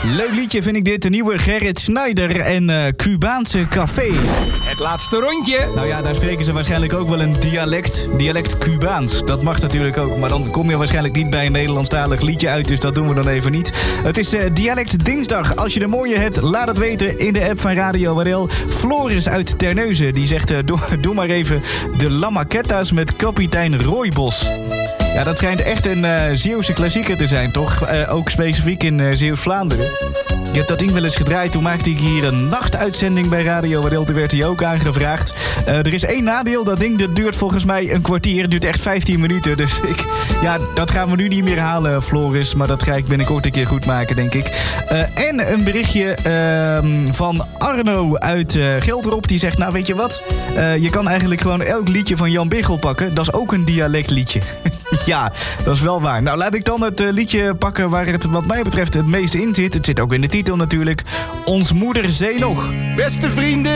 Leuk liedje vind ik dit, de nieuwe Gerrit Schneider en Cubaanse Café. Het laatste rondje. Nou ja, daar spreken ze waarschijnlijk ook wel een dialect Cubaans. Dat mag natuurlijk ook, maar dan kom je waarschijnlijk niet bij een Nederlandstalig liedje uit, dus dat doen we dan even niet. Het is Dialect Dinsdag. Als je de mooie hebt, laat het weten in de app van Radio WRL. Floris uit Terneuzen, die zegt, doe maar even de Lamaquetta's met kapitein Rooibos. Ja, dat schijnt echt een Zeeuwse klassieker te zijn, toch? Ook specifiek in Zeeuws-Vlaanderen. Ik heb dat ding wel eens gedraaid. Toen maakte ik hier een nachtuitzending bij Radio WRL. Toen werd hij ook aangevraagd. Er is één nadeel. Dat ding dat duurt volgens mij een kwartier. Het duurt echt 15 minuten. Dus dat gaan we nu niet meer halen, Floris. Maar dat ga ik binnenkort een keer goed maken, denk ik. En een berichtje van Arno uit Gelderop. Die zegt, nou weet je wat? Je kan eigenlijk gewoon elk liedje van Jan Biggel pakken. Dat is ook een dialectliedje. Ja, dat is wel waar. Nou, laat ik dan het liedje pakken waar het wat mij betreft het meeste in zit. Het zit ook in de titel natuurlijk. Ons moeder zee nog. Beste vrienden.